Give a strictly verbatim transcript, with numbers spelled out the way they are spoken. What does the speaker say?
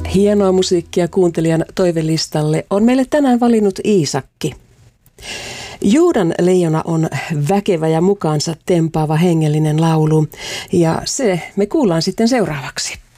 Hienoa musiikkia kuuntelijan toivelistalle on meille tänään valinnut Iisakki. Juudan leijona on väkevä ja mukaansa tempaava hengellinen laulu, ja se me kuullaan sitten seuraavaksi.